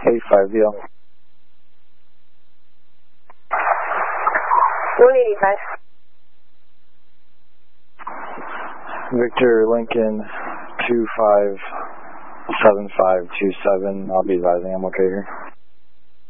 85 deal. 185. Victor Lincoln 257527. I'll be advising I'm okay here.